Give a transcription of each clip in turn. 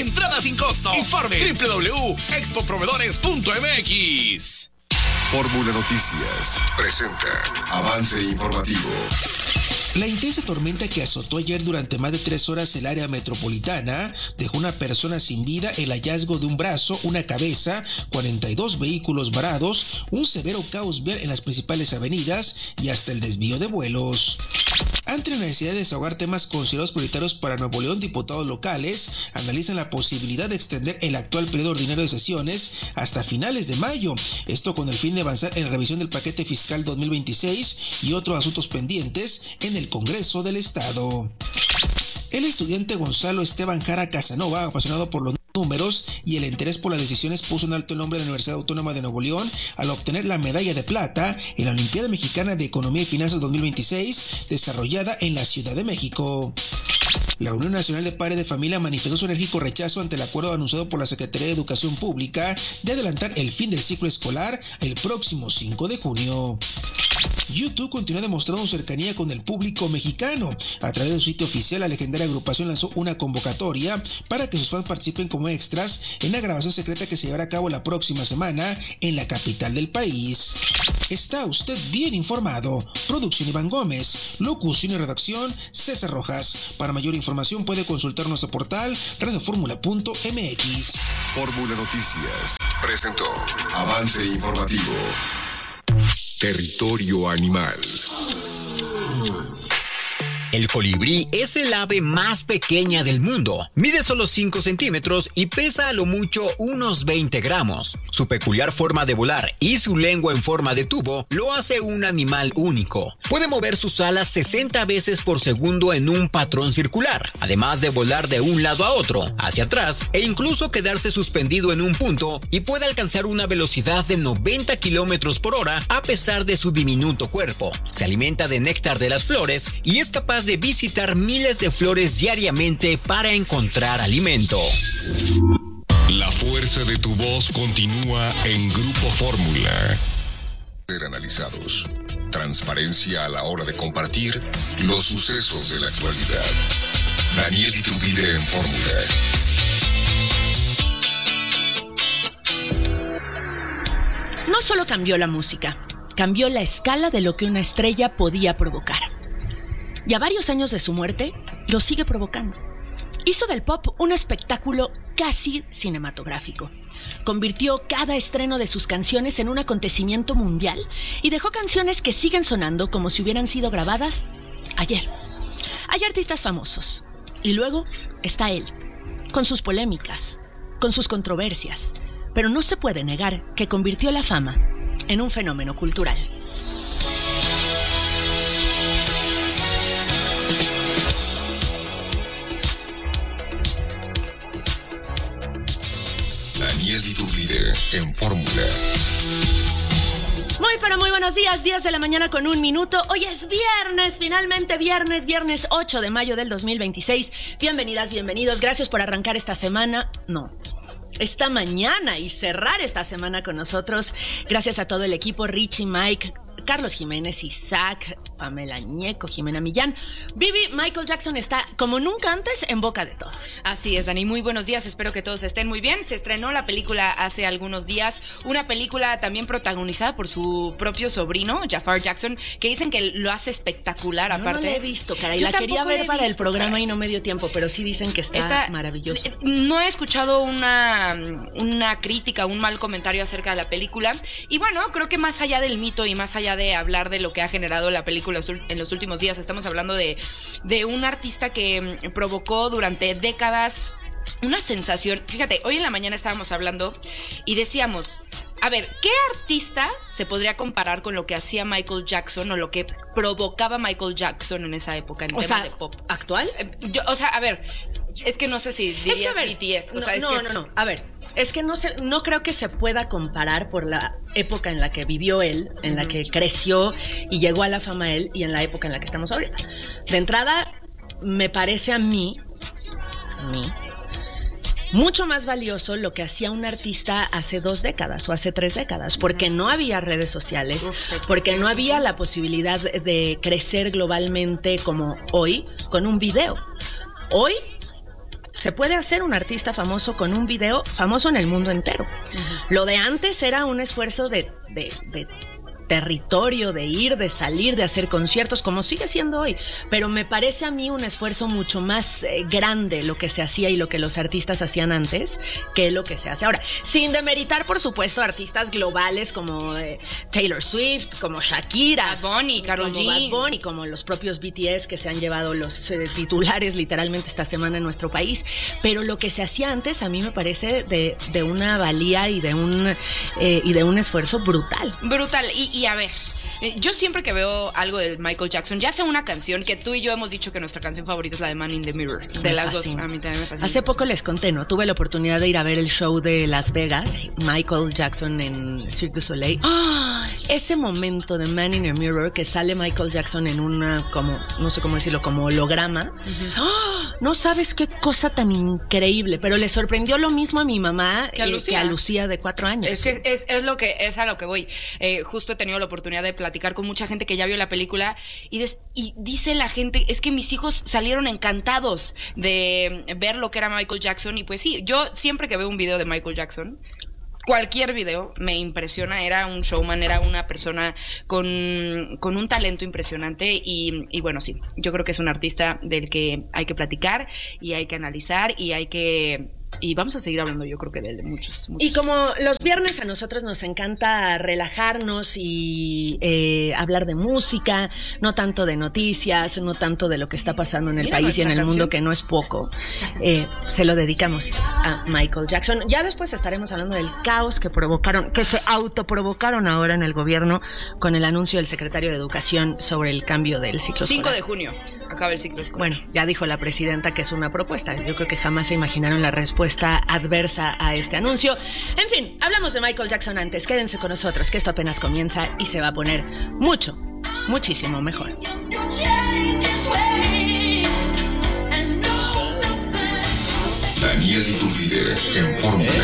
Entrada sin costo. Informe www.expoproveedores.mx. Fórmula Noticias presenta Avance Informativo. La intensa tormenta que azotó ayer durante más de 3 horas el área metropolitana dejó una persona sin vida, el hallazgo de un brazo, una cabeza, 42 vehículos varados, un severo caos vial en las principales avenidas y hasta el desvío de vuelos. Ante la necesidad de desahogar temas considerados prioritarios para Nuevo León, diputados locales analizan la posibilidad de extender el actual periodo ordinario de sesiones hasta finales de mayo. Esto con el fin de avanzar en la revisión del paquete fiscal 2026 y otros asuntos pendientes en el Congreso del Estado. El estudiante Gonzalo Esteban Jara Casanova, apasionado por los números y el interés por las decisiones, puso en alto el nombre de la Universidad Autónoma de Nuevo León al obtener la medalla de plata en la Olimpiada Mexicana de Economía y Finanzas 2026 desarrollada en la Ciudad de México. La Unión Nacional de Padres de Familia manifestó su enérgico rechazo ante el acuerdo anunciado por la Secretaría de Educación Pública de adelantar el fin del ciclo escolar el próximo 5 de junio. YouTube continúa demostrando su cercanía con el público mexicano. A través de su sitio oficial, la legendaria agrupación lanzó una convocatoria para que sus fans participen como extras en la grabación secreta que se llevará a cabo la próxima semana en la capital del país. Está usted bien informado. Producción Iván Gómez. Locución y redacción César Rojas. Para mayor información puede consultar nuestro portal radioformula.mx. Fórmula Noticias presentó Avance Informativo. Territorio Animal. El colibrí es el ave más pequeña del mundo. Mide solo 5 centímetros y pesa a lo mucho unos 20 gramos. Su peculiar forma de volar y su lengua en forma de tubo lo hace un animal único. Puede mover sus alas 60 veces por segundo en un patrón circular, además de volar de un lado a otro, hacia atrás e incluso quedarse suspendido en un punto, y puede alcanzar una velocidad de 90 kilómetros por hora a pesar de su diminuto cuerpo. Se alimenta de néctar de las flores y es capaz de visitar miles de flores diariamente para encontrar alimento. La fuerza de tu voz continúa en Grupo Fórmula. Ser analizados. Transparencia a la hora de compartir los sucesos de la actualidad. Daniel Iturbide en Fórmula. No solo cambió la música, cambió la escala de lo que una estrella podía provocar. Y a varios años de su muerte, lo sigue provocando. Hizo del pop un espectáculo casi cinematográfico. Convirtió cada estreno de sus canciones en un acontecimiento mundial y dejó canciones que siguen sonando como si hubieran sido grabadas ayer. Hay artistas famosos. Y luego está él, con sus polémicas, con sus controversias. Pero no se puede negar que convirtió la fama en un fenómeno cultural. Daniel Iturbide en Fórmula. Muy buenos días, 10 de la mañana con 1 minuto. Hoy es viernes, finalmente viernes 8 de mayo del 2026. Bienvenidas, bienvenidos, gracias por arrancar esta mañana y cerrar esta semana con nosotros. Gracias a todo el equipo, Richie, Mike, Carlos Jiménez, Isaac, Pamela Ñeco, Jimena Millán. Vivi, Michael Jackson está como nunca antes en boca de todos. Así es, Dani, muy buenos días, espero que todos estén muy bien. Se estrenó la película hace algunos días, una película también protagonizada por su propio sobrino, Jafar Jackson, que dicen que lo hace espectacular. Aparte. No la he visto, caray, la quería ver para el programa y no me dio tiempo, pero sí dicen que está maravilloso. No he escuchado una crítica, un mal comentario acerca de la película, y bueno, creo que más allá del mito y más allá de hablar de lo que ha generado la película en los últimos días, estamos hablando de un artista que provocó durante décadas una sensación. Fíjate, hoy en la mañana estábamos hablando y decíamos, a ver, ¿qué artista se podría comparar con lo que hacía Michael Jackson o lo que provocaba Michael Jackson en esa época en temas de pop? ¿Actual? A ver, es que no sé si dirías BTS. No. A ver, es que no creo que se pueda comparar por la época en la que vivió él, en la que creció y llegó a la fama él, y en la época en la que estamos ahorita. De entrada, me parece a mí mucho más valioso lo que hacía un artista hace 2 décadas o hace 3 décadas, porque no había redes sociales, porque no había la posibilidad de crecer globalmente como hoy con un video. Hoy se puede hacer un artista famoso con un video famoso en el mundo entero. Lo de antes era un esfuerzo de territorio, de ir, de salir, de hacer conciertos, como sigue siendo hoy. Pero me parece a mí un esfuerzo mucho más grande lo que se hacía y lo que los artistas hacían antes que lo que se hace ahora. Sin demeritar, por supuesto, artistas globales como Taylor Swift, como Shakira, Bad Bunny, Karol G, Bad Bunny, como los propios BTS que se han llevado los titulares literalmente esta semana en nuestro país. Pero lo que se hacía antes a mí me parece de una valía y de un esfuerzo brutal. Brutal. Y a ver, yo siempre que veo algo de Michael Jackson, ya sea una canción que tú y yo hemos dicho que nuestra canción favorita es la de Man in the Mirror. De las dos, a mí también me fascina. Hace poco les conté, ¿no? Tuve la oportunidad de ir a ver el show de Las Vegas, Michael Jackson en Cirque du Soleil. ¡Oh! Ese momento de Man in the Mirror que sale Michael Jackson en una, como, no sé cómo decirlo, como holograma. ¡Oh! No sabes qué cosa tan increíble, pero le sorprendió lo mismo a mi mamá que a Lucía de 4 años. Es que es a lo que voy. Justo he tenido la oportunidad de platicar con mucha gente que ya vio la película y dice la gente, es que mis hijos salieron encantados de ver lo que era Michael Jackson. Y pues sí, yo siempre que veo un video de Michael Jackson, cualquier video me impresiona. Era un showman, era una persona con un talento impresionante y bueno, sí, yo creo que es un artista del que hay que platicar y hay que analizar y vamos a seguir hablando, yo creo que de muchos. Y como los viernes a nosotros nos encanta relajarnos y hablar de música, no tanto de noticias, no tanto de lo que está pasando en el país y en el mundo, que no es poco, se lo dedicamos a Michael Jackson. Ya después estaremos hablando del caos que se autoprovocaron ahora en el gobierno con el anuncio del secretario de Educación sobre el cambio del ciclo escolar. 5 de junio acaba el ciclo escolar. Bueno, ya dijo la presidenta que es una propuesta. Yo creo que jamás se imaginaron la respuesta adversa a este anuncio. En fin, hablamos de Michael Jackson antes. Quédense con nosotros, que esto apenas comienza y se va a poner muchísimo mejor. Daniel Iturbide en Fórmula.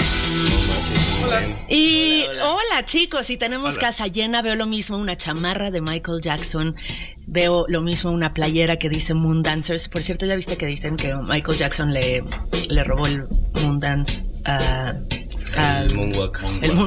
Y hola chicos, y tenemos casa llena. Veo lo mismo, una chamarra de Michael Jackson. Veo lo mismo, una playera que dice Moon Dancers. Por cierto, ¿ya viste que dicen que Michael Jackson le robó el Moon Dance el Moonwalk.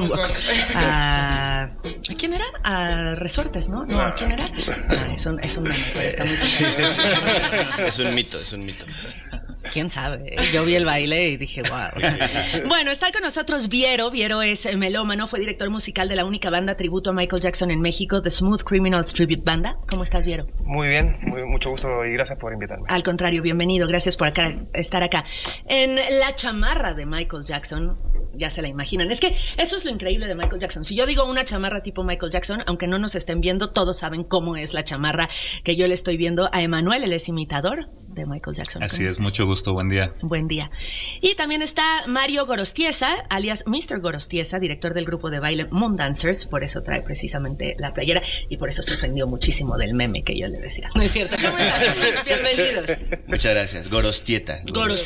¿A quién era? A Resortes, ¿no? No, ¿a quién era? Es un meme, pero está muy Es un mito. ¿Quién sabe? Yo vi el baile y dije, wow. Bueno, está con nosotros Viero. Viero es melómano, fue director musical de la única banda tributo a Michael Jackson en México, The Smooth Criminals Tribute Banda. ¿Cómo estás, Viero? Muy bien, mucho gusto y gracias por invitarme. Al contrario, bienvenido, gracias por estar acá. En la chamarra de Michael Jackson, ya se la imaginan. Es que eso es lo increíble de Michael Jackson. Si yo digo una chamarra tipo Michael Jackson, aunque no nos estén viendo, todos saben cómo es la chamarra que yo le estoy viendo a Emanuel. Él es imitador de Michael Jackson. Así es, mucho gusto, buen día. Buen día. Y también está Mario Gorostiesa, alias Mr. Gorostiesa, director del grupo de baile Moon Dancers. Por eso trae precisamente la playera y por eso se ofendió muchísimo del meme que yo le decía. ¿No es cierto? ¿Cómo están? Bienvenidos. Muchas gracias. Gorostieta,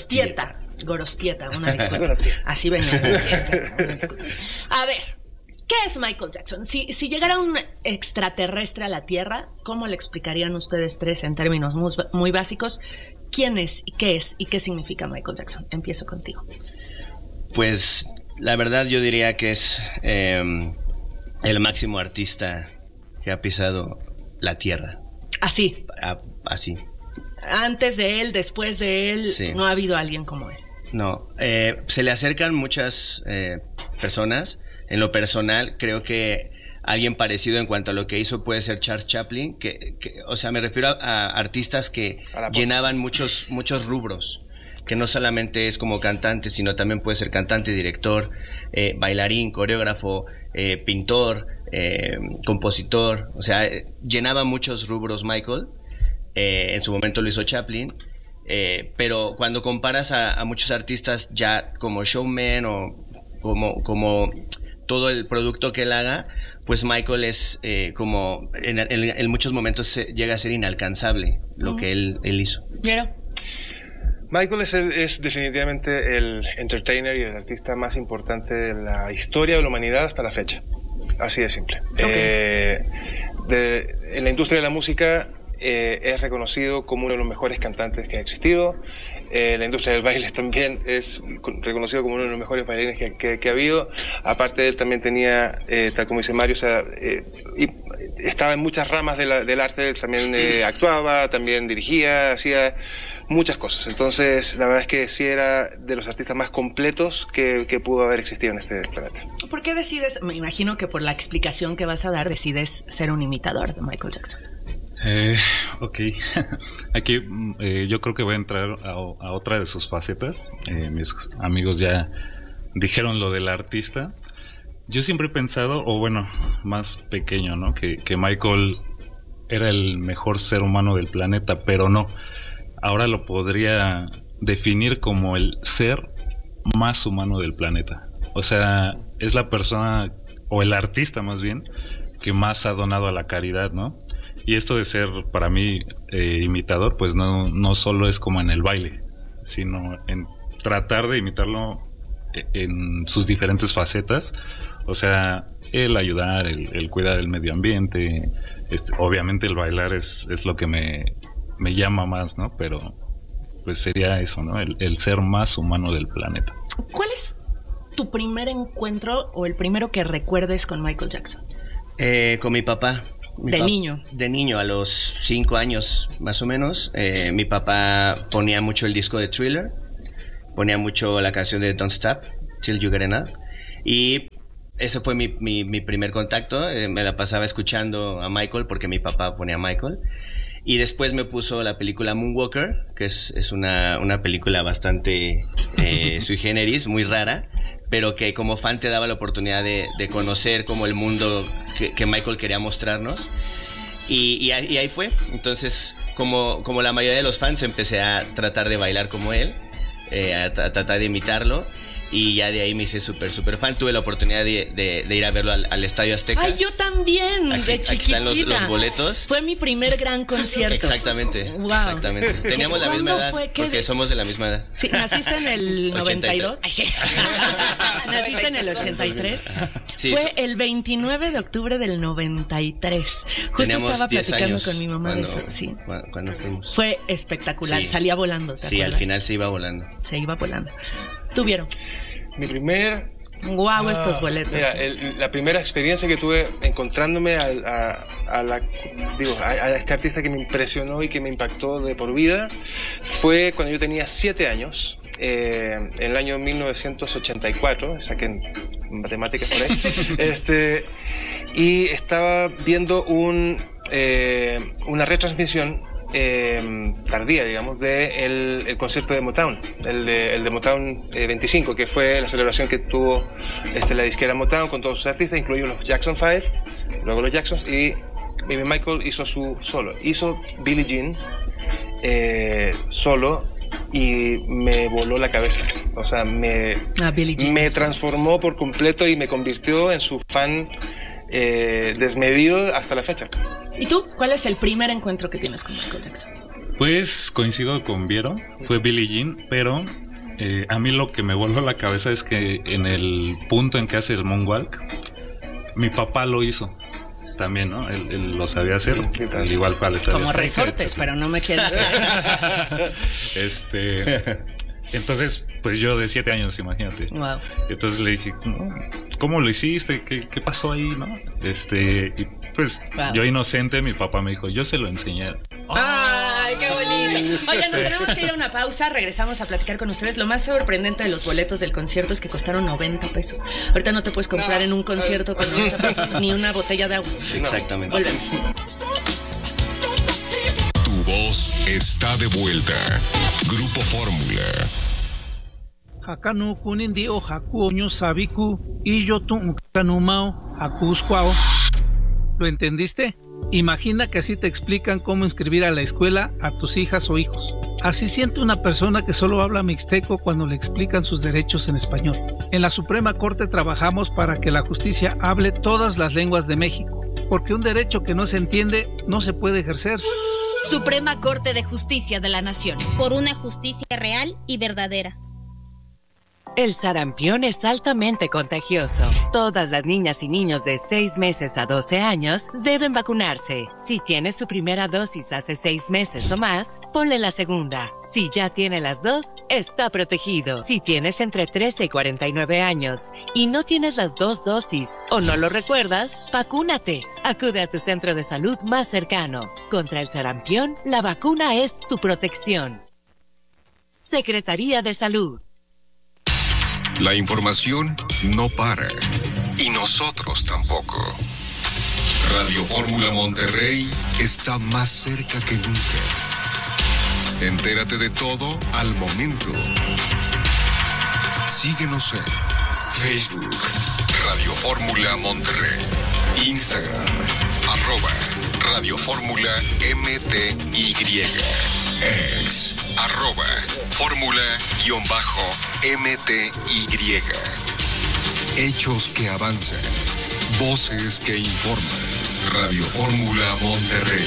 una disculpa. Así venía. A ver, ¿qué es Michael Jackson? Si llegara un extraterrestre a la Tierra, ¿cómo le explicarían ustedes tres en términos muy básicos? ¿Quién es y qué significa Michael Jackson? Empiezo contigo. Pues la verdad yo diría que es el máximo artista que ha pisado la Tierra. Así. Así. Antes de él, después de él, sí. No ha habido alguien como él. No, se le acercan muchas personas. En lo personal, creo que alguien parecido en cuanto a lo que hizo puede ser Charles Chaplin, o sea, me refiero a artistas que llenaban muchos rubros, que no solamente es como cantante, sino también puede ser cantante, director, bailarín, coreógrafo, pintor, compositor, o sea, llenaba muchos rubros Michael. En su momento lo hizo Chaplin, pero cuando comparas a muchos artistas ya como showman o como todo el producto que él haga, pues Michael es como en muchos momentos llega a ser inalcanzable lo que él hizo. ¿Pero? Michael es definitivamente el entertainer y el artista más importante de la historia de la humanidad hasta la fecha. Así de simple. Okay. En la industria de la música es reconocido como uno de los mejores cantantes que ha existido. la industria del baile también es reconocido como uno de los mejores bailarines que ha habido. Aparte, él también tenía, tal como dice Mario, o sea, y estaba en muchas ramas del arte, también actuaba, también dirigía, hacía muchas cosas. Entonces, la verdad es que sí era de los artistas más completos que pudo haber existido en este planeta. ¿Por qué decides, me imagino que por la explicación que vas a dar, decides ser un imitador de Michael Jackson? Ok, aquí yo creo que voy a entrar a otra de sus facetas. Mis amigos ya dijeron lo del artista. Yo siempre he pensado, o bueno, más pequeño, ¿no? Que Michael era el mejor ser humano del planeta, pero no. Ahora lo podría definir como el ser más humano del planeta. O sea, es la persona, o el artista más bien, que más ha donado a la caridad, ¿no? Y esto de ser, para mí, imitador, pues no solo es como en el baile, sino en tratar de imitarlo en sus diferentes facetas. O sea, el ayudar, el cuidar del medio ambiente, obviamente el bailar es lo que me llama más, ¿no? Pero pues sería eso, ¿no? El ser más humano del planeta. ¿Cuál es tu primer encuentro o el primero que recuerdes con Michael Jackson? Con mi papá. Niño. De niño, a los 5 años más o menos. Mi papá ponía mucho el disco de Thriller, ponía mucho la canción de Don't Stop Till You Get Enough, y ese fue mi primer contacto. Me la pasaba escuchando a Michael porque mi papá ponía a Michael. Y después me puso la película Moonwalker, que es una película bastante sui generis, muy rara, pero que como fan te daba la oportunidad de conocer como el mundo que Michael quería mostrarnos. Y ahí fue. Entonces, como la mayoría de los fans, empecé a tratar de bailar como él, a tratar de imitarlo. Y ya de ahí me hice súper fan. Tuve la oportunidad de ir a verlo al Estadio Azteca. ¡Ay, yo también! De chiquitita. Aquí están los boletos. Fue mi primer gran concierto. Exactamente. Wow. Exactamente. Teníamos la misma edad, fue? porque somos de la misma edad. Sí, ¿naciste en el 92? Ay, sí. ¿Naciste en el 83? Sí, fue el 29 de octubre del 93. Justo estaba platicando con mi mamá de eso. Sí. Cuando fuimos. Fue espectacular. Sí. Salía volando. Sí, al final se iba volando. Se iba volando. ¿Tuvieron? Mi primer... Guau, estos boletos. Mira, la primera experiencia que tuve encontrándome a este artista que me impresionó y que me impactó de por vida fue cuando yo tenía 7 años, en el año 1984, saquen matemáticas por ahí, y estaba viendo una retransmisión tardía, digamos, de el concierto de Motown, el de Motown 25, que fue la celebración que tuvo la disquera Motown con todos sus artistas, incluidos los Jackson 5, luego los Jacksons, y Michael hizo su solo, hizo Billie Jean solo, y me voló la cabeza. O sea, me transformó por completo y me convirtió en su fan desmedido hasta la fecha. ¿Y tú? ¿Cuál es el primer encuentro que tienes con Michael Jackson? Pues coincido con Viero, fue Billie Jean, pero a mí lo que me voló la cabeza es que en el punto en que hace el moonwalk, mi papá lo hizo también, ¿no? Él lo sabía hacer, al igual que al Estadio como Azteca, resortes, etc. Pero no me queda. Entonces, pues yo de 7 años, imagínate. Wow. Entonces le dije, ¿cómo lo hiciste? ¿Qué pasó ahí, no? Y pues yo inocente, mi papá me dijo, yo se lo enseñé. ¡Ay, qué bonito! Oigan, nos tenemos que ir a una pausa, regresamos a platicar con ustedes. Lo más sorprendente de los boletos del concierto es que costaron 90 pesos. Ahorita no te puedes comprar en un concierto con 90 pesos ni una botella de agua. Sí, exactamente. Volvemos. Tu voz está de vuelta. Grupo Fórmula. Hakanu kunindi o haku oño sabiku y yo tu kanumao hakusquao. ¿Lo entendiste? Imagina que así te explican cómo inscribir a la escuela a tus hijas o hijos. Así siente una persona que solo habla mixteco cuando le explican sus derechos en español. En la Suprema Corte trabajamos para que la justicia hable todas las lenguas de México, porque un derecho que no se entiende no se puede ejercer. Suprema Corte de Justicia de la Nación. Por una justicia real y verdadera. El sarampión es altamente contagioso. Todas las niñas y niños de 6 meses a 12 años deben vacunarse. Si tiene su primera dosis hace 6 meses o más, ponle la segunda. Si ya tiene las 2, está protegido. Si tienes entre 13 y 49 años y no tienes las 2 dosis o no lo recuerdas, vacúnate. Acude a tu centro de salud más cercano. Contra el sarampión, la vacuna es tu protección. Secretaría de Salud. La información no para. Y nosotros tampoco. Radio Fórmula Monterrey está más cerca que nunca. Entérate de todo al momento. Síguenos en Facebook, Radio Fórmula Monterrey, Instagram, @Radio Fórmula MTY, X, @Fórmula_MTY. Hechos que avanzan, voces que informan. Radio Fórmula Monterrey.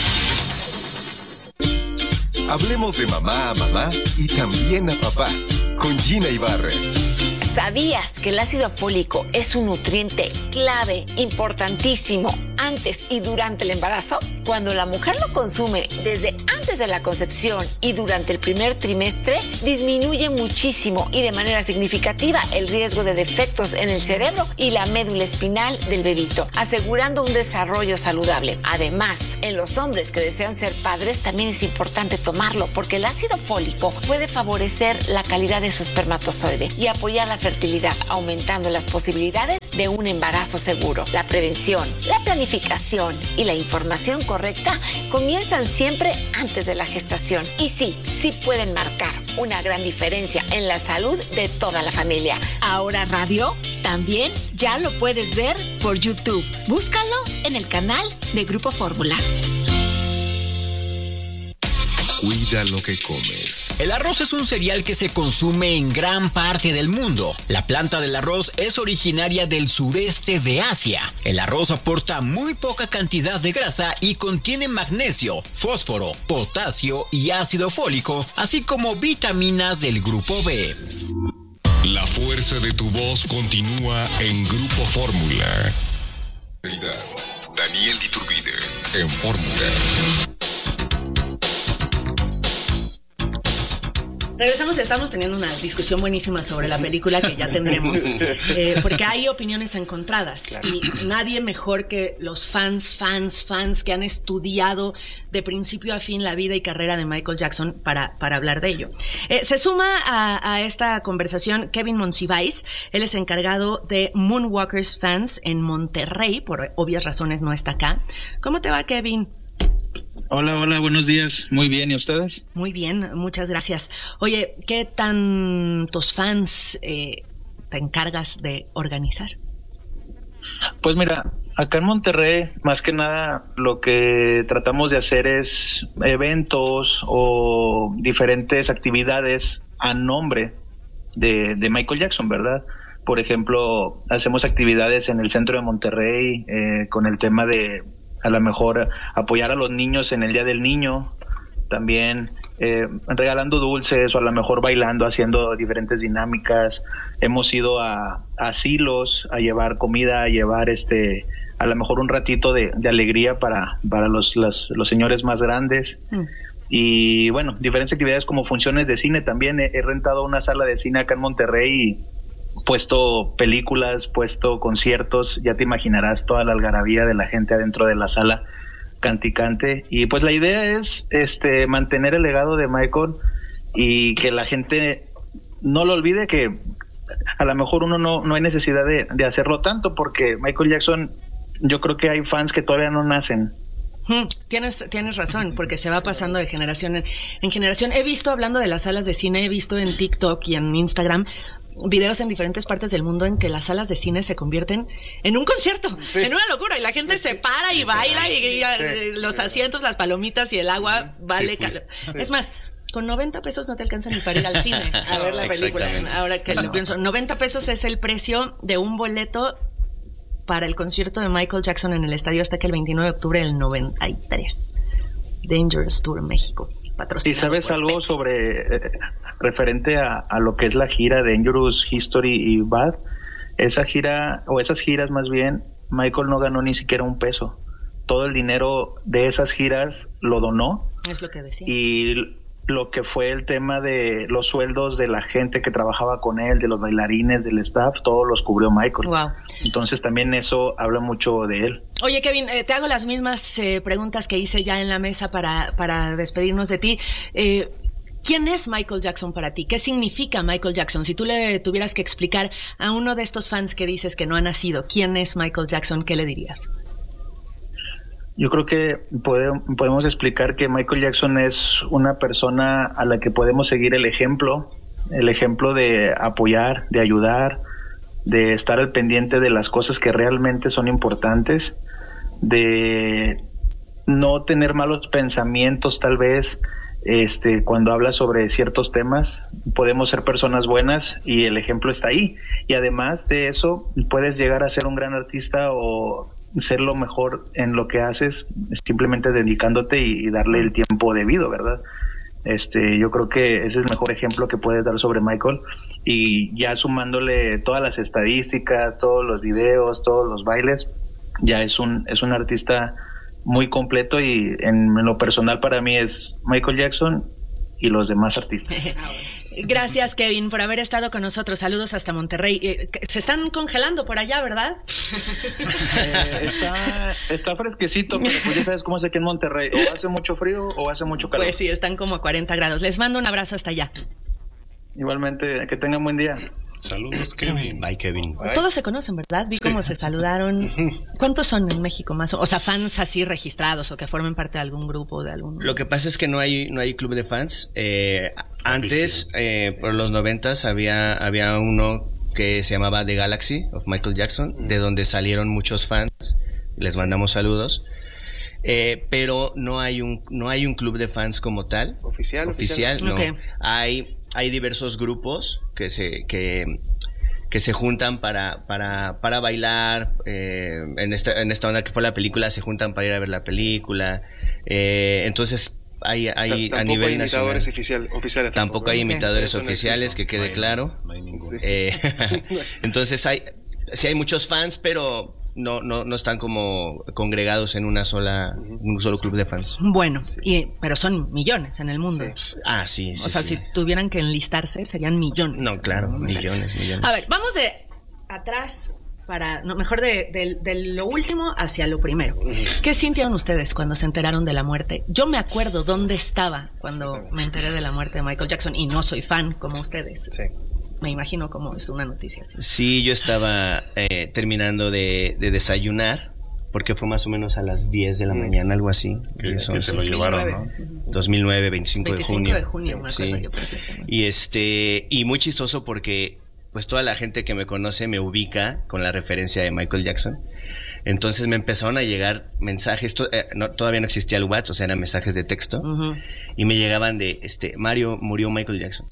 Hablemos de mamá a mamá y también a papá, con Gina Ibarra. ¿Sabías que el ácido fólico es un nutriente clave, importantísimo, antes y durante el embarazo? Cuando la mujer lo consume desde antes de la concepción y durante el primer trimestre, disminuye muchísimo y de manera significativa el riesgo de defectos en el cerebro y la médula espinal del bebito, asegurando un desarrollo saludable. Además, en los hombres que desean ser padres también es importante tomarlo porque el ácido fólico puede favorecer la calidad de su espermatozoide y apoyar la fertilidad, aumentando las posibilidades de un embarazo seguro. La prevención, la planificación y la información correcta comienzan siempre antes de la gestación. Y sí pueden marcar una gran diferencia en la salud de toda la familia. Ahora Radio también ya lo puedes ver por YouTube. Búscalo en el canal de Grupo Fórmula. Cuida lo que comes. El arroz es un cereal que se consume en gran parte del mundo. La planta del arroz es originaria del sureste de Asia. El arroz aporta muy poca cantidad de grasa y contiene magnesio, fósforo, potasio y ácido fólico, así como vitaminas del grupo B. La fuerza de tu voz continúa en Grupo Fórmula. Daniel Diturbide en Fórmula. Regresamos, estamos teniendo una discusión buenísima sobre la película que ya tendremos, porque hay opiniones encontradas, claro. Y nadie mejor que los fans que han estudiado de principio a fin la vida y carrera de Michael Jackson para hablar de ello. Se suma a esta conversación Kevin Monsiváis. Él es encargado de Moonwalkers Fans en Monterrey, por obvias razones no está acá. ¿Cómo te va, Kevin? Hola, buenos días. Muy bien, ¿y ustedes? Muy bien, muchas gracias. Oye, ¿qué tantos fans te encargas de organizar? Pues mira, acá en Monterrey, más que nada, lo que tratamos de hacer es eventos o diferentes actividades a nombre de Michael Jackson, ¿verdad? Por ejemplo, hacemos actividades en el centro de Monterrey con el tema de a lo mejor apoyar a los niños en el Día del Niño, también regalando dulces o a lo mejor bailando, haciendo diferentes dinámicas. Hemos ido a asilos a llevar comida, a llevar a lo mejor un ratito de alegría para los señores más grandes. Y bueno, diferentes actividades como funciones de cine también. He rentado una sala de cine acá en Monterrey y puesto películas, puesto conciertos, ya te imaginarás toda la algarabía de la gente adentro de la sala canticante. Y pues la idea es mantener el legado de Michael y que la gente no lo olvide, que a lo mejor uno no hay necesidad de hacerlo tanto, porque Michael Jackson, yo creo que hay fans que todavía no nacen. Tienes razón, porque se va pasando de generación en generación. He visto, hablando de las salas de cine, he visto en TikTok y en Instagram videos en diferentes partes del mundo en que las salas de cine se convierten en un concierto, en una locura, y la gente se para y baila y los asientos, las palomitas y el agua vale. Es más, con 90 pesos no te alcanza ni para ir al cine a ver la película. Ahora que lo pienso, 90 pesos es el precio de un boleto para el concierto de Michael Jackson en el Estadio Azteca el 29 de octubre del 93. Dangerous Tour México. patrocinado. ¿Y sabes por algo Pepsi. sobre referente a lo que es la gira Dangerous, History y Bad? Esa gira, o esas giras más bien, Michael no ganó ni siquiera un peso. Todo el dinero de esas giras lo donó. Es lo que decía. Y lo que fue el tema de los sueldos de la gente que trabajaba con él, de los bailarines, del staff, todos los cubrió Michael. Wow. Entonces también eso habla mucho de él. Oye, Kevin, te hago las mismas preguntas que hice ya en la mesa para despedirnos de ti. ¿Quién es Michael Jackson para ti? ¿Qué significa Michael Jackson? Si tú le tuvieras que explicar a uno de estos fans que dices que no ha nacido, ¿quién es Michael Jackson? ¿Qué le dirías? Yo creo que podemos explicar que Michael Jackson es una persona a la que podemos seguir el ejemplo de apoyar, de ayudar, de estar al pendiente de las cosas que realmente son importantes, de no tener malos pensamientos tal vez. Cuando habla sobre ciertos temas, podemos ser personas buenas y el ejemplo está ahí. Y además de eso, puedes llegar a ser un gran artista o ser lo mejor en lo que haces, simplemente dedicándote y darle el tiempo debido, ¿verdad? Yo creo que ese es el mejor ejemplo que puedes dar sobre Michael, y ya sumándole todas las estadísticas, todos los videos, todos los bailes, ya es un artista muy completo, y en lo personal para mí es Michael Jackson y los demás artistas. Gracias, Kevin, por haber estado con nosotros. Saludos hasta Monterrey. Se están congelando por allá, ¿verdad? Está fresquecito, pero pues ya sabes cómo es aquí en Monterrey. O hace mucho frío o hace mucho calor. Pues sí, están como a 40 grados. Les mando un abrazo hasta allá. Igualmente, que tengan buen día. Saludos, Kevin. Bye, Kevin. Todos se conocen, ¿verdad? Vi cómo se saludaron. ¿Cuántos son en México más? O sea, fans así registrados o que formen parte de algún grupo, de algún... Lo que pasa es que no hay club de fans. Antes, por los 90s, había uno que se llamaba The Galaxy of Michael Jackson, de donde salieron muchos fans. Les mandamos saludos. Pero no hay un club de fans como tal. Oficial, no. Okay. Hay diversos grupos que se juntan para bailar. En esta onda que fue la película, se juntan para ir a ver la película. Hay Tampoco a nivel hay nacional. imitadores oficiales. Tampoco hay imitadores Eso no oficiales, existe. que quede claro. No hay ninguno. Entonces sí hay muchos fans, pero no están como congregados en un solo club de fans. Bueno, pero son millones en el mundo. Sí. Ah, sí. O sea, si tuvieran que enlistarse, serían millones. No, claro, millones. A ver, vamos de atrás mejor de lo último hacia lo primero. ¿Qué sintieron ustedes cuando se enteraron de la muerte? Yo me acuerdo dónde estaba cuando me enteré de la muerte de Michael Jackson, y no soy fan como ustedes. Sí. Me imagino cómo es una noticia así. Sí, yo estaba terminando de desayunar, porque fue más o menos a las 10 de la mañana, algo así. Que se lo llevaron, ¿no? 2009, 25 de junio. 25 de junio, me acuerdo yo perfectamente. Y muy chistoso porque pues toda la gente que me conoce me ubica con la referencia de Michael Jackson. Entonces me empezaron a llegar mensajes, todavía no existía el WhatsApp, o sea, eran mensajes de texto, y me llegaban de, Mario, murió Michael Jackson.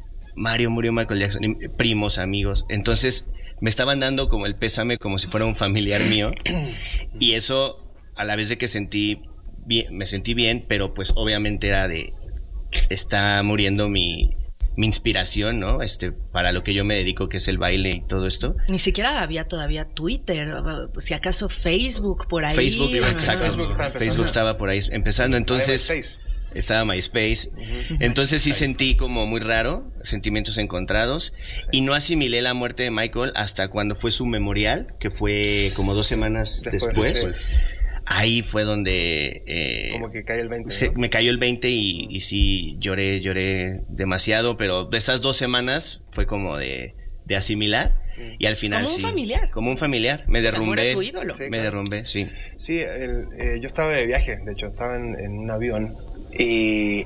Y primos, amigos. Entonces me estaban dando como el pésame como si fuera un familiar mío, y eso, a la vez de que me sentí bien, pero pues obviamente era está muriendo mi inspiración, ¿no? Para lo que yo me dedico, que es el baile y todo esto. Ni siquiera había todavía Twitter, si acaso Facebook por ahí. Facebook, exacto. Facebook estaba por ahí empezando, entonces estaba MySpace. Entonces sí sentí como muy raro, sentimientos encontrados, y no asimilé la muerte de Michael hasta cuando fue su memorial, que fue como 2 semanas después. Sí. Ahí fue donde como que cayó el 20, ¿no? me cayó el 20 y sí lloré demasiado, pero de esas 2 semanas fue como de asimilar, y al final como un familiar me derrumbé. Era tu ídolo. Sí, me claro. derrumbé, sí. Sí, yo estaba de viaje, de hecho, estaba en un avión, y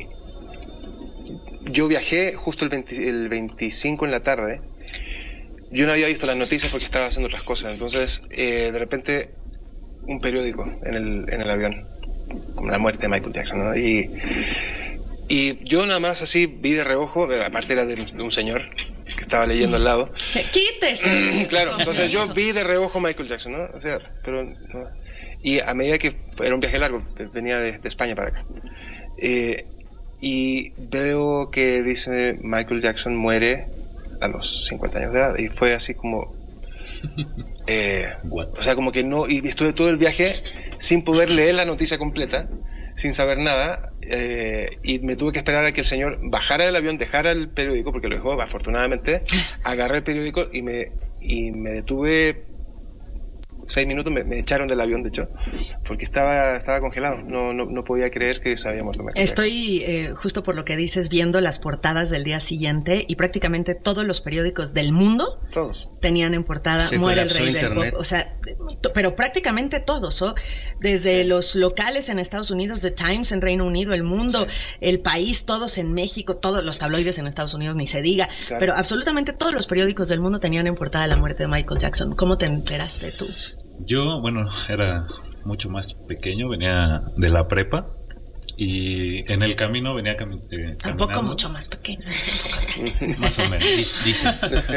yo viajé justo el 25 en la tarde. Yo no había visto las noticias porque estaba haciendo otras cosas, entonces de repente un periódico en el avión, como la muerte de Michael Jackson, ¿no? Y yo nada más así vi de reojo, aparte era de un señor que estaba leyendo al lado. ¡Quítese! Claro, entonces yo vi de reojo Michael Jackson, ¿no? O sea, pero no. Y a medida que era un viaje largo, venía de España para acá. Y y veo que dice Michael Jackson muere a los 50 años de edad, y fue así como... o sea, como que no, y estuve todo el viaje sin poder leer la noticia completa, sin saber nada, y me tuve que esperar a que el señor bajara del avión, dejara el periódico, porque lo dejó afortunadamente, agarré el periódico y me detuve 6 minutos, me echaron del avión, de hecho, porque estaba congelado. No podía creer que se había muerto. Estoy, justo por lo que dices, viendo las portadas del día siguiente, y prácticamente todos los periódicos del mundo tenían en portada muere el rey del pop. O sea, pero prácticamente todos, ¿oh? Desde los locales en Estados Unidos, The Times en Reino Unido, El Mundo, El País, todos en México, todos los tabloides en Estados Unidos, ni se diga. Claro. Pero absolutamente todos los periódicos del mundo tenían en portada la muerte de Michael Jackson. ¿Cómo te enteraste tú? Yo, bueno, era mucho más pequeño, venía de la prepa y en el camino venía Tampoco caminando. mucho más pequeño. Más o menos, dice.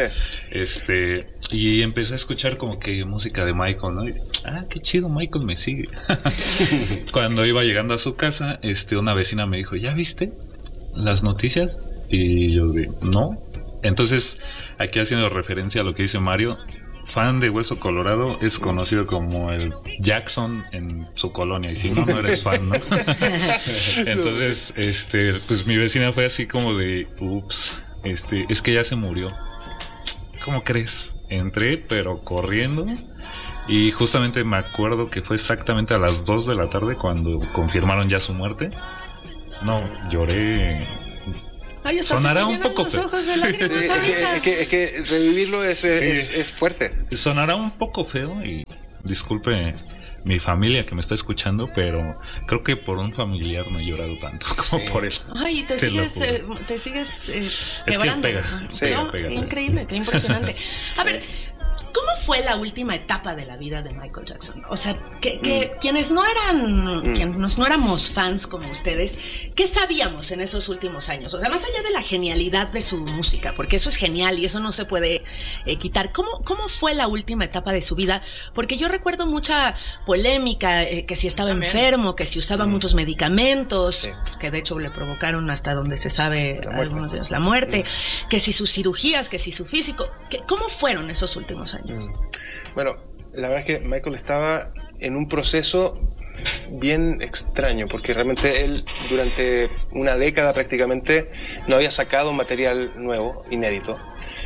Y empecé a escuchar como que música de Michael, ¿no? Y, qué chido, Michael me sigue. Cuando iba llegando a su casa, una vecina me dijo, ¿ya viste las noticias? Y yo dije, no. Entonces, aquí haciendo referencia a lo que dice Mario, fan de Hueso Colorado es conocido como el Jackson en su colonia, y si no eres fan, ¿no? Entonces, pues mi vecina fue así como de, ups, es que ya se murió. ¿Cómo crees? Entré, pero corriendo, y justamente me acuerdo que fue exactamente a las 2 de la tarde cuando confirmaron ya su muerte. No, lloré. Ay, sonará un poco feo. Es que revivirlo es fuerte. Sonará un poco feo, y disculpe mi familia que me está escuchando, pero creo que por un familiar no he llorado tanto como por él. Ay, te sigues quebrando. Es que pega. Increíble, qué impresionante. A ver, ¿cómo fue la última etapa de la vida de Michael Jackson? O sea, que quienes no éramos fans como ustedes, ¿qué sabíamos en esos últimos años? O sea, más allá de la genialidad de su música, porque eso es genial y eso no se puede quitar. ¿Cómo fue la última etapa de su vida? Porque yo recuerdo mucha polémica, que si estaba enfermo, que si usaba muchos medicamentos, que de hecho le provocaron, hasta donde se sabe, algunos de ellos, la muerte, que si sus cirugías, que si su físico. ¿Cómo fueron esos últimos años? Bueno, la verdad es que Michael estaba en un proceso bien extraño, porque realmente él durante una década prácticamente no había sacado material nuevo, inédito.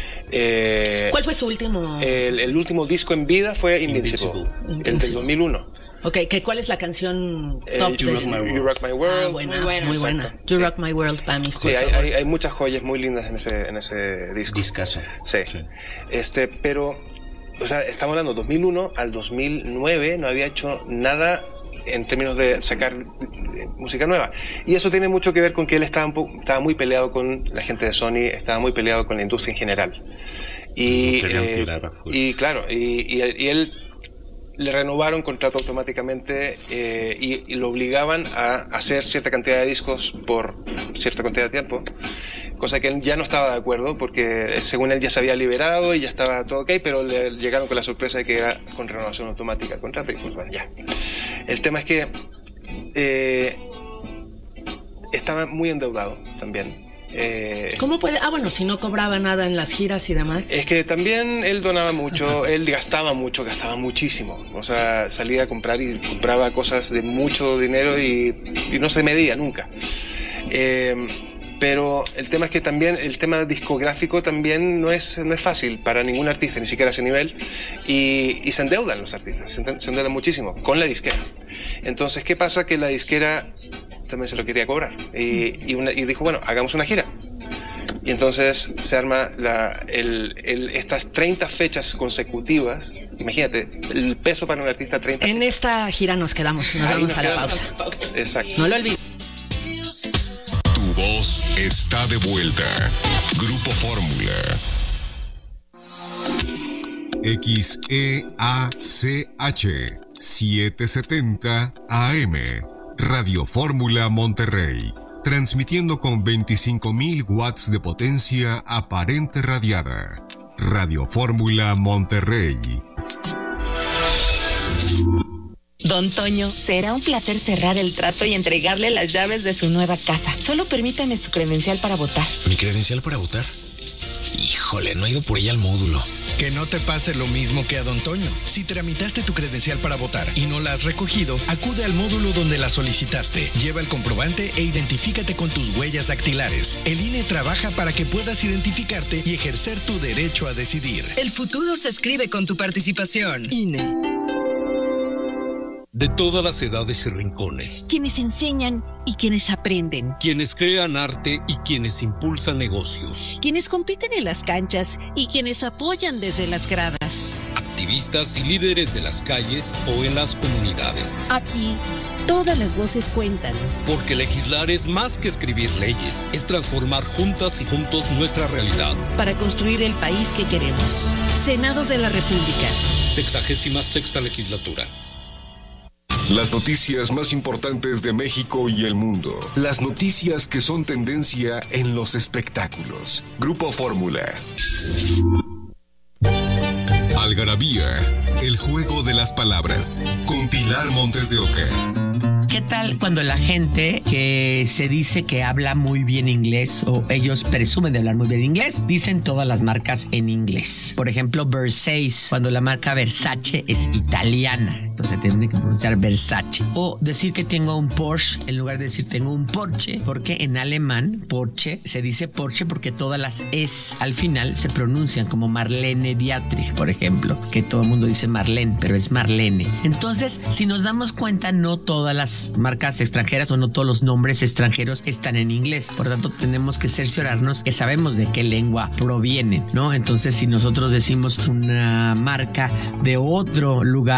¿Cuál fue su último? El último disco en vida fue Invincible. El del 2001. Ok, ¿cuál es la canción top You Rock My World. Muy buena. You Rock My World para mis cosas. Sí, hay muchas joyas muy lindas en ese disco. Discazo. Sí. Pero, o sea, estamos hablando 2001 al 2009, no había hecho nada en términos de sacar música nueva. Y eso tiene mucho que ver con que él estaba muy peleado con la gente de Sony, estaba muy peleado con la industria en general. Y claro, y él le renovaron contrato automáticamente, y lo obligaban a hacer cierta cantidad de discos por cierta cantidad de tiempo, cosa que él ya no estaba de acuerdo, porque según él ya se había liberado y ya estaba todo ok, pero le llegaron con la sorpresa de que era con renovación automática el contrato, y pues bueno, ya. El tema es que estaba muy endeudado también. ¿Cómo puede? Bueno, si no cobraba nada en las giras y demás. Es que también él donaba mucho, él gastaba muchísimo. O sea, salía a comprar y compraba cosas de mucho dinero y no se medía nunca. Pero el tema es que también el tema discográfico también no es fácil para ningún artista, ni siquiera a ese nivel, y se endeudan los artistas, se endeudan muchísimo con la disquera. Entonces, ¿qué pasa? Que la disquera también se lo quería cobrar, y dijo, bueno, hagamos una gira. Y entonces se arma estas 30 fechas consecutivas. Imagínate, el peso para un artista, 30 En esta gira nos quedamos, nos vamos a la pausa. Exacto. No lo olvides. Tu voz está de vuelta. Grupo Fórmula. XEACH 770 AM. Radio Fórmula Monterrey. Transmitiendo con 25.000 watts de potencia aparente radiada. Radio Fórmula Monterrey. Don Toño, será un placer cerrar el trato y entregarle las llaves de su nueva casa. Solo permítame su credencial para votar. ¿Mi credencial para votar? Híjole, no he ido por ella al módulo. Que no te pase lo mismo que a Don Toño. Si tramitaste tu credencial para votar y no la has recogido, acude al módulo donde la solicitaste. Lleva el comprobante e identifícate con tus huellas dactilares. El INE trabaja para que puedas identificarte y ejercer tu derecho a decidir. El futuro se escribe con tu participación. INE. De todas las edades y rincones. Quienes enseñan y quienes aprenden. Quienes crean arte y quienes impulsan negocios. Quienes compiten en las canchas y quienes apoyan desde las gradas. Activistas y líderes de las calles o en las comunidades. Aquí, todas las voces cuentan. Porque legislar es más que escribir leyes. Es transformar juntas y juntos nuestra realidad. Para construir el país que queremos. Senado de la República. 66ª legislatura. Las noticias más importantes de México y el mundo. Las noticias que son tendencia en los espectáculos. Grupo Fórmula. Algarabía, el juego de las palabras. Con Pilar Montes de Oca. ¿Qué tal cuando la gente que se dice que habla muy bien inglés o ellos presumen de hablar muy bien inglés, dicen todas las marcas en inglés? Por ejemplo, Versace, cuando la marca Versace es italiana, entonces tiene que pronunciar Versace. O decir que tengo un Porsche en lugar de decir tengo un Porsche, porque en alemán Porsche se dice Porsche porque todas las es al final se pronuncian como Marlene Dietrich, por ejemplo, que todo el mundo dice Marlene, pero es Marlene. Entonces, si nos damos cuenta, no todas las marcas extranjeras o no todos los nombres extranjeros están en inglés. Por lo tanto, tenemos que cerciorarnos que sabemos de qué lengua provienen, ¿no? Entonces, si nosotros decimos una marca de otro lugar